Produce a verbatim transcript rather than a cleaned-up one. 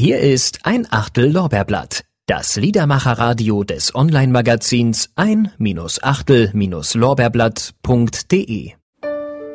Hier ist ein Achtel Lorbeerblatt, das Liedermacherradio des Online-Magazins ein Achtel Lorbeerblatt punkt de.